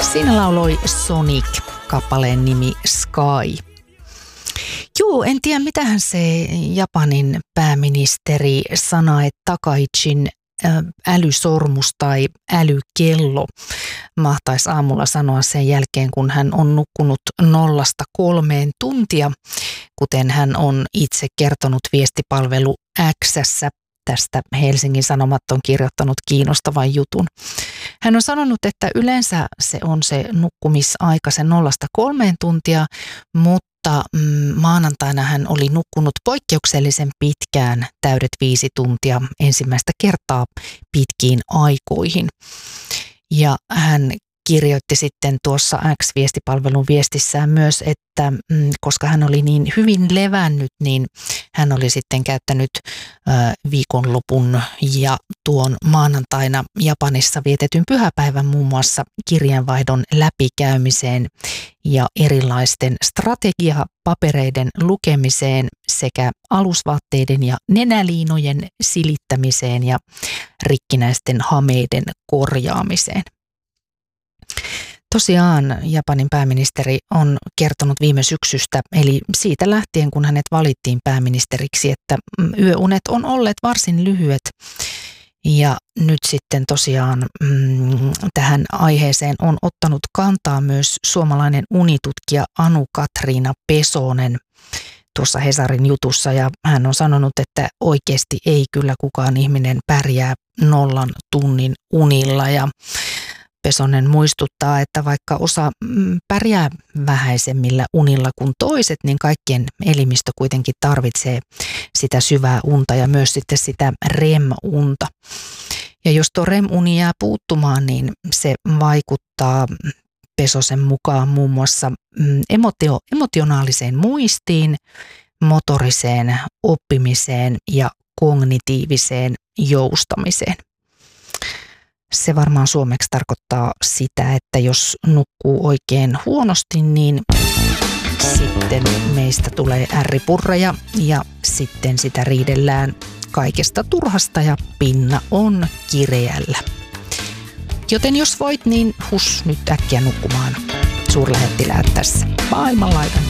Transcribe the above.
Siinä lauloi Sonic, kappaleen nimi Sky. Joo, en tiedä mitähän se Japanin pääministeri Sanae Takaichin älysormus tai älykello mahtaisi aamulla sanoa sen jälkeen, kun hän on nukkunut 0–3 tuntia, kuten hän on itse kertonut viestipalvelu X:ssä. Tästä Helsingin Sanomat on kirjoittanut kiinnostavan jutun. Hän on sanonut, että yleensä se on se nukkumisaika se 0–3 tuntia, mutta maanantaina hän oli nukkunut poikkeuksellisen pitkään, täydet 5 tuntia ensimmäistä kertaa pitkiin aikoihin. Ja hän kirjoitti sitten tuossa X-viestipalvelun viestissään myös, että koska hän oli niin hyvin levännyt, niin hän oli sitten käyttänyt viikonlopun ja tuon maanantaina Japanissa vietetyn pyhäpäivän muun muassa kirjeenvaihdon läpikäymiseen ja erilaisten strategiapapereiden lukemiseen sekä alusvaatteiden ja nenäliinojen silittämiseen ja rikkinäisten hameiden korjaamiseen. Tosiaan Japanin pääministeri on kertonut viime syksystä, eli siitä lähtien kun hänet valittiin pääministeriksi, että yöunet on olleet varsin lyhyet. Ja nyt sitten tosiaan tähän aiheeseen on ottanut kantaa myös suomalainen unitutkija Anu-Katriina Pesonen tuossa Hesarin jutussa. Ja hän on sanonut, että oikeasti ei kyllä kukaan ihminen pärjää 0 tunnin unilla. Ja Pesonen muistuttaa, että vaikka osa pärjää vähäisemmillä unilla kuin toiset, niin kaikkien elimistö kuitenkin tarvitsee sitä syvää unta ja myös sitten sitä REM-unta. Ja jos tuo REM-uni jää puuttumaan, niin se vaikuttaa Pesosen mukaan muun muassa emotionaaliseen muistiin, motoriseen oppimiseen ja kognitiiviseen joustamiseen. Se varmaan suomeksi tarkoittaa sitä, että jos nukkuu oikein huonosti, niin sitten meistä tulee ärripurreja ja sitten sitä riidellään kaikesta turhasta ja pinna on kireällä. Joten jos voit, niin hus nyt äkkiä nukkumaan. Suurlähettiläät tässä maailmanlaidan.